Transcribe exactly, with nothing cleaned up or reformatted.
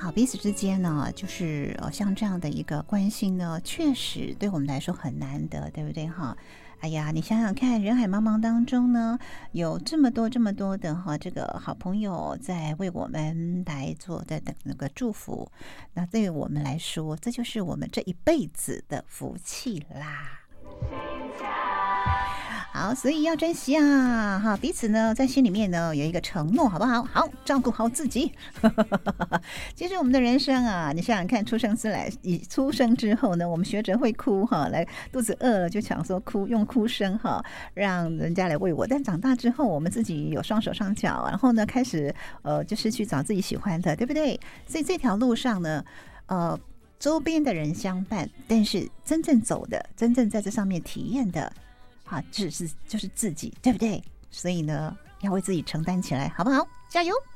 好，彼此之间呢，就是呃，像这样的一个关心呢，确实对我们来说很难得，对不对哈？哎呀，你想想看，人海茫茫当中呢，有这么多这么多的哈，这个好朋友在为我们来做的那个祝福，那对于我们来说，这就是我们这一辈子的福气啦。好，所以要珍惜啊！哈，彼此呢在心里面呢有一个承诺，好不好？好，照顾好自己。其实我们的人生啊，你想想看，出生之来，以出生之后呢，我们学着会哭哈，来肚子饿了就想说哭，用哭声哈，让人家来喂我。但长大之后，我们自己有双手双脚，然后呢开始呃就是去找自己喜欢的，对不对？所以这条路上呢，呃。周边的人相伴，但是真正走的，真正在这上面体验的，啊，只是就是自己，对不对？所以呢，要为自己承担起来，好不好？加油！